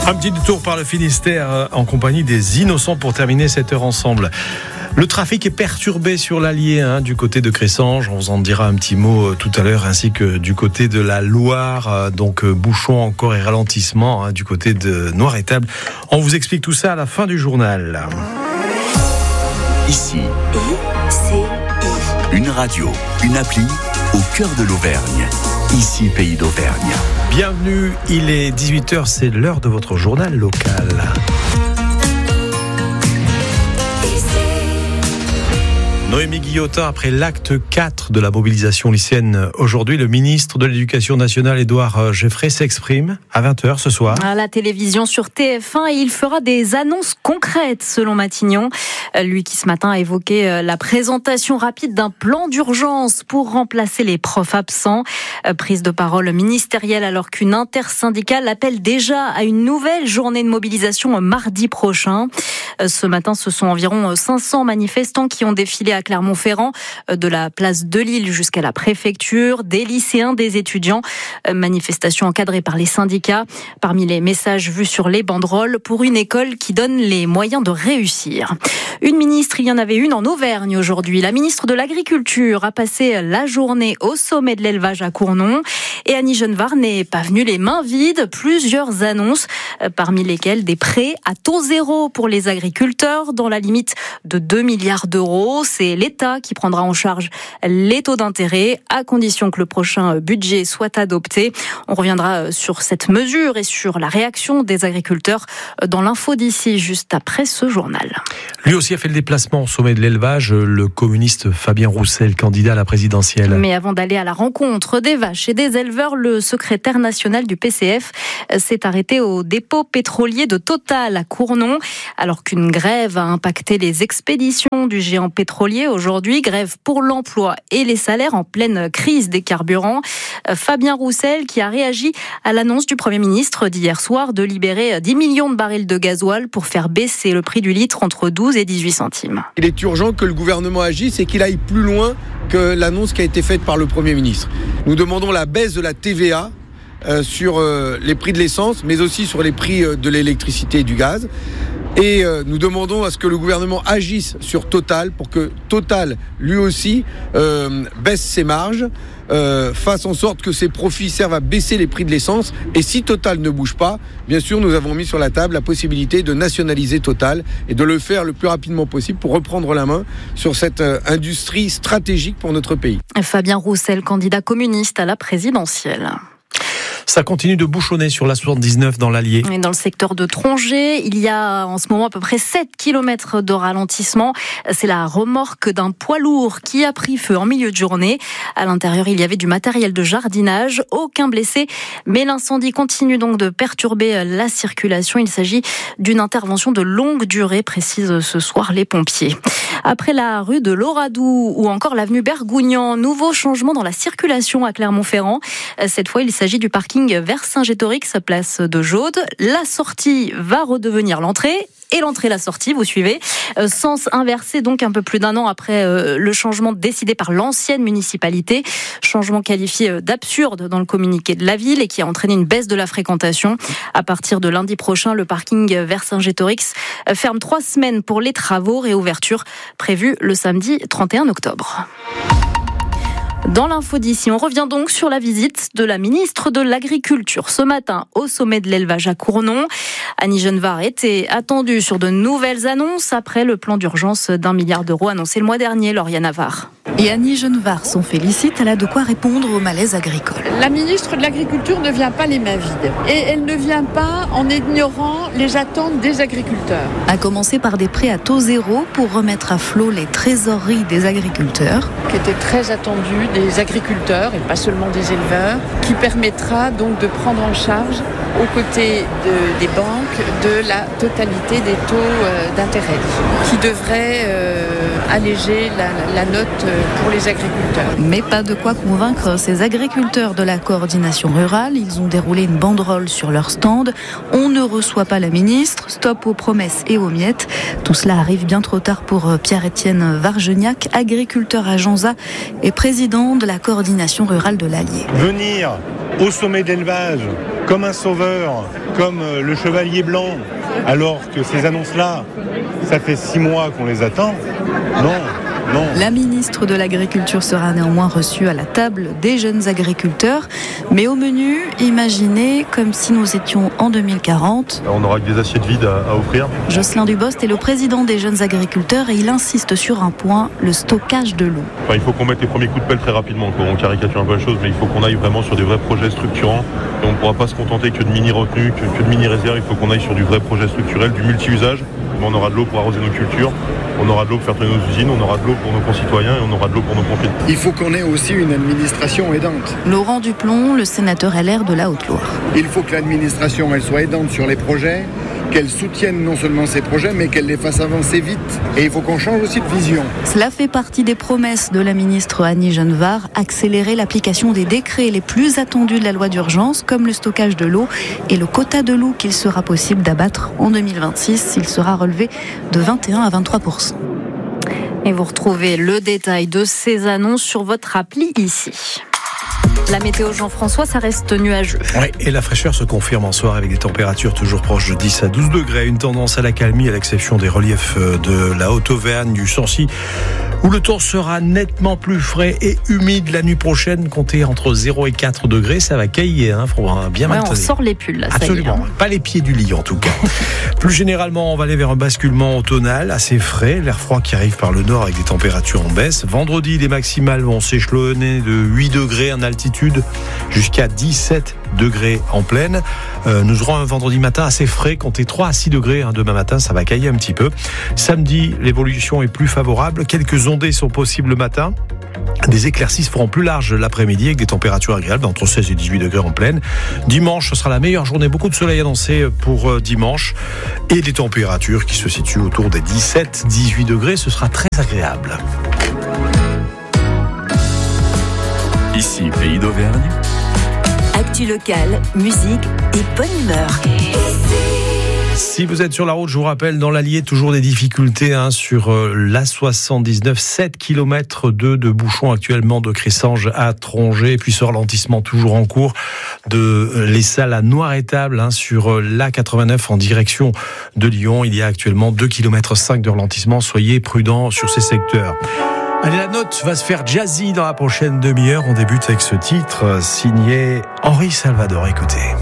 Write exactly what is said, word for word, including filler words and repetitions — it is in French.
Un petit détour par le Finistère en compagnie des Innocents pour terminer cette heure ensemble. Le trafic est perturbé sur l'Allier, hein, du côté de Cressanges. On vous en dira un petit mot tout à l'heure, ainsi que du côté de la Loire. Donc bouchons encore et ralentissement, hein, du côté de Noiretable. On vous explique tout ça à la fin du journal. Ici, une radio, une appli au cœur de l'Auvergne. Ici, Pays d'Auvergne. Bienvenue, il est dix-huit heures, c'est l'heure de votre journal local. Noémie Guillotin, après l'acte quatre de la mobilisation lycéenne aujourd'hui, le ministre de l'Éducation nationale, Édouard Geoffrey, s'exprime à vingt heures ce soir. À la télévision sur T F un, et il fera des annonces concrètes selon Matignon. Lui qui ce matin a évoqué la présentation rapide d'un plan d'urgence pour remplacer les profs absents. Prise de parole ministérielle alors qu'une intersyndicale appelle déjà à une nouvelle journée de mobilisation mardi prochain. Ce matin, ce sont environ cinq cents manifestants qui ont défilé à Clermont-Ferrand, de la place de Lille jusqu'à la préfecture, des lycéens, des étudiants. Manifestation encadrée par les syndicats. Parmi les messages vus sur les banderoles, pour une école qui donne les moyens de réussir. Une ministre, il y en avait une en Auvergne aujourd'hui. La ministre de l'Agriculture a passé la journée au sommet de l'élevage à Cournon. Et Annie Genevard n'est pas venue les mains vides. Plusieurs annonces, parmi lesquelles des prêts à taux zéro pour les agriculteurs dans la limite de deux milliards d'euros. C'est l'État qui prendra en charge les taux d'intérêt à condition que le prochain budget soit adopté. On reviendra sur cette mesure et sur la réaction des agriculteurs dans l'info d'ici, juste après ce journal. Lui aussi a fait le déplacement au sommet de l'élevage, le communiste Fabien Roussel, candidat à la présidentielle. Mais avant d'aller à la rencontre des vaches et des éleveurs, le secrétaire national du P C F s'est arrêté au dépôt pétrolier de Total à Cournon, alors qu'une grève a impacté les expéditions du géant pétrolier aujourd'hui. Grève pour l'emploi et les salaires en pleine crise des carburants. Fabien Roussel qui a réagi à l'annonce du Premier ministre d'hier soir de libérer dix millions de barils de gasoil pour faire baisser le prix du litre entre douze et dix-huit centimes. Il est urgent que le gouvernement agisse et qu'il aille plus loin que l'annonce qui a été faite par le Premier ministre. Nous demandons la baisse de la T V A euh, sur euh, les prix de l'essence, mais aussi sur les prix euh, de l'électricité et du gaz. Et euh, nous demandons à ce que le gouvernement agisse sur Total pour que Total, lui aussi, euh, baisse ses marges, euh, fasse en sorte que ses profits servent à baisser les prix de l'essence. Et si Total ne bouge pas, bien sûr, nous avons mis sur la table la possibilité de nationaliser Total et de le faire le plus rapidement possible pour reprendre la main sur cette euh, industrie stratégique pour notre pays. Fabien Roussel, candidat communiste à la présidentielle. Ça continue de bouchonner sur la soixante-dix-neuf dans l'Allier. Et dans le secteur de Trongé, il y a en ce moment à peu près sept kilomètres de ralentissement. C'est la remorque d'un poids lourd qui a pris feu en milieu de journée. À l'intérieur, il y avait du matériel de jardinage. Aucun blessé, mais l'incendie continue donc de perturber la circulation. Il s'agit d'une intervention de longue durée, précisent ce soir les pompiers. Après la rue de l'Oradou ou encore l'avenue Bergougnan, nouveau changement dans la circulation à Clermont-Ferrand. Cette fois, il s'agit du parking vers Saint-Gétorix, place de Jaude. La sortie va redevenir l'entrée. Et l'entrée, la sortie, vous suivez. Euh, sens inversé donc un peu plus d'un an après euh, le changement décidé par l'ancienne municipalité. Changement qualifié d'absurde dans le communiqué de la ville et qui a entraîné une baisse de la fréquentation. À partir de lundi prochain, le parking vers Saint-Gétorix ferme trois semaines pour les travaux. Réouverture prévue le samedi trente et un octobre. Dans l'info d'ici, on revient donc sur la visite de la ministre de l'Agriculture ce matin au sommet de l'élevage à Cournon. Annie Genevard était attendue sur de nouvelles annonces après le plan d'urgence d'un milliard d'euros annoncé le mois dernier, Lauriane Navarre. Et Annie Genevard s'en félicite, elle a de quoi répondre au malaise agricole. La ministre de l'Agriculture ne vient pas les mains vides. Et elle ne vient pas en ignorant les attentes des agriculteurs. À commencer par des prêts à taux zéro pour remettre à flot les trésoreries des agriculteurs. Qui était très attendu des agriculteurs et pas seulement des éleveurs. Qui permettra donc de prendre en charge aux côtés de, des banques de la totalité des taux euh, d'intérêt. Qui devrait euh, alléger la, la note pour les agriculteurs. Mais pas de quoi convaincre ces agriculteurs de la coordination rurale. Ils ont déroulé une banderole sur leur stand. On ne reçoit pas la ministre. Stop aux promesses et aux miettes. Tout cela arrive bien trop tard pour Pierre-Étienne Vargeniac, agriculteur à Janza et président de la coordination rurale de l'Allier. Venir au sommet d'élevage comme un sauveur, comme le chevalier blanc, alors que ces annonces-là, ça fait six mois qu'on les attend. Non. Non. La ministre de l'Agriculture sera néanmoins reçue à la table des jeunes agriculteurs. Mais au menu, imaginez comme si nous étions en deux mille quarante. On aura que des assiettes vides à, à offrir. Jocelyn Dubost est le président des jeunes agriculteurs et il insiste sur un point, le stockage de l'eau. Enfin, il faut qu'on mette les premiers coups de pelle très rapidement. Quoi. On caricature un peu la chose, mais il faut qu'on aille vraiment sur des vrais projets structurants. Et on ne pourra pas se contenter que de mini-retenues, que, que de mini-réserves. Il faut qu'on aille sur du vrai projet structurel, du multi-usage. On aura de l'eau pour arroser nos cultures, on aura de l'eau pour faire tourner nos usines, on aura de l'eau pour nos concitoyens et on aura de l'eau pour nos pompiers. Il faut qu'on ait aussi une administration aidante. Laurent Duplon, le sénateur L R de la Haute-Loire. Il faut que l'administration elle soit aidante sur les projets, qu'elle soutienne non seulement ces projets, mais qu'elle les fasse avancer vite. Et il faut qu'on change aussi de vision. Cela fait partie des promesses de la ministre Annie Genevard, accélérer l'application des décrets les plus attendus de la loi d'urgence, comme le stockage de l'eau et le quota de loups qu'il sera possible d'abattre en deux mille vingt-six. Il sera relevé de vingt et un à vingt-trois pour cent. Et vous retrouvez le détail de ces annonces sur votre appli ici. La météo Jean-François, ça reste nuageux. Oui, et la fraîcheur se confirme en soir avec des températures toujours proches de dix à douze degrés. Une tendance à l'accalmie à l'exception des reliefs de la Haute-Auvergne, du Sancy, où le temps sera nettement plus frais et humide la nuit prochaine. Comptez entre zéro et quatre degrés, ça va cailler, hein, faut bien ouais, maintenir. On sort les pulls, là, absolument, ça y est, hein. Pas les pieds du lit en tout cas. Plus généralement, on va aller vers un basculement automnal, assez frais, l'air froid qui arrive par le nord avec des températures en baisse. Vendredi, les maximales vont s'échelonner de huit degrés en altitude jusqu'à dix-sept degrés en plaine. Euh, nous aurons un vendredi matin assez frais, comptez trois à six degrés. Hein, demain matin, ça va cailler un petit peu. Samedi, l'évolution est plus favorable. Quelques ondées sont possibles le matin. Des éclaircies se feront plus larges l'après-midi avec des températures agréables entre seize et dix-huit degrés en plaine. Dimanche, ce sera la meilleure journée. Beaucoup de soleil annoncé pour dimanche et des températures qui se situent autour des dix-sept à dix-huit degrés. Ce sera très agréable. Ici, Pays d'Auvergne. Actu locale, musique et bonne humeur. Si vous êtes sur la route, je vous rappelle, dans l'Allier, toujours des difficultés hein, sur euh, l'A soixante-dix-neuf, sept kilomètres de, de bouchons actuellement de Cressanges à Trongé, et puis ce ralentissement toujours en cours de euh, Les Salles à Noir-Étable hein, sur euh, l'A quatre-vingt-neuf en direction de Lyon. Il y a actuellement deux virgule cinq kilomètres de ralentissement, soyez prudents sur ces secteurs. Allez, la note va se faire jazzy dans la prochaine demi-heure. On débute avec ce titre signé Henri Salvador. Écoutez.